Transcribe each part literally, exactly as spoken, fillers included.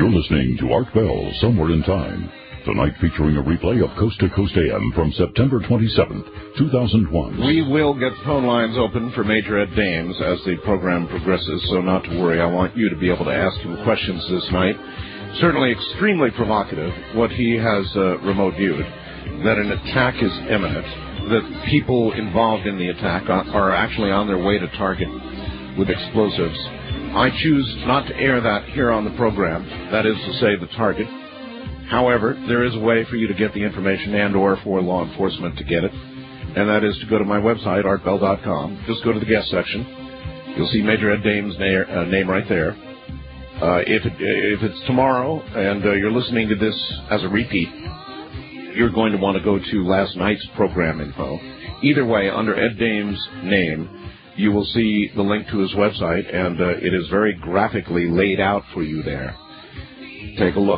You're listening to Art Bell, Somewhere in Time. Tonight featuring a replay of Coast to Coast A M from September twenty-seventh, two thousand one. We will get phone lines open for Major Ed Dames as the program progresses, so not to worry. I want you to be able to ask him questions this night. Certainly extremely provocative, what he has uh, remote viewed, that an attack is imminent, that people involved in the attack are actually on their way to target with explosives. I choose not to air that here on the program, that is to say the target. However, there is a way for you to get the information and or for law enforcement to get it, and that is to go to my website, art bell dot com. Just go to the guest section. You'll see Major Ed Dames' na- uh, name right there. Uh, if, it, if it's tomorrow and uh, you're listening to this as a repeat, you're going to want to go to last night's program info. Either way, under Ed Dames' name, you will see the link to his website, and uh, it is very graphically laid out for you there. Take a look.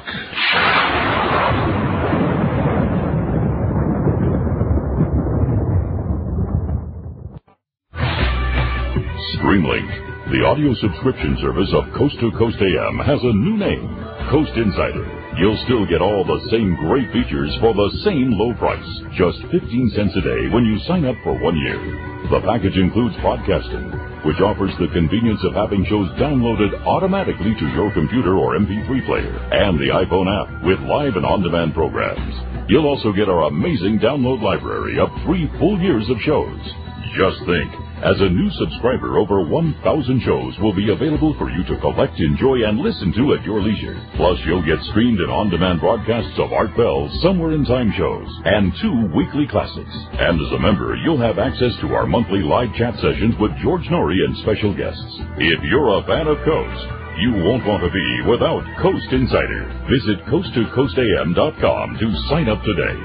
Streamlink, the audio subscription service of Coast to Coast A M, has a new name, Coast Insider. You'll still get all the same great features for the same low price, just fifteen cents a day when you sign up for one year. The package includes podcasting, which offers the convenience of having shows downloaded automatically to your computer or M P three player, and the iPhone app with live and on-demand programs. You'll also get our amazing download library of three full years of shows. Just think, as a new subscriber, over one thousand shows will be available for you to collect, enjoy, and listen to at your leisure. Plus, you'll get streamed and on-demand broadcasts of Art Bell's Somewhere in Time shows and two weekly classics. And as a member, you'll have access to our monthly live chat sessions with George Norrie and special guests. If you're a fan of Coast, you won't want to be without Coast Insider. Visit coast to coast a m dot com to sign up today.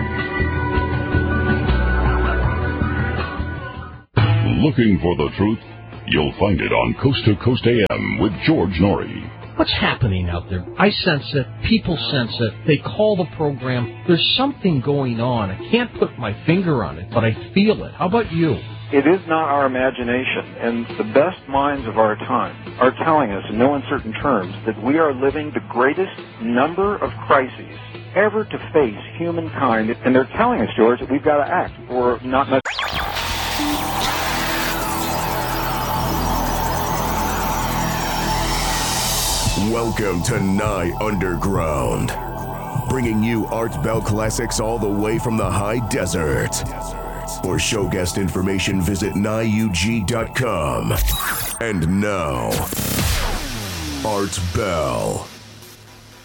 Looking for the truth? You'll find it on Coast to Coast A M with George Norrie. What's happening out there? I sense it. People sense it. They call the program. There's something going on. I can't put my finger on it, but I feel it. How about you? It is not our imagination, and the best minds of our time are telling us in no uncertain terms that we are living the greatest number of crises ever to face humankind, and they're telling us, George, that we've got to act, or not much. Welcome to Nye Underground, bringing you Art Bell classics all the way from the high desert. For show guest information, visit nye u g dot com. And now, Art Bell.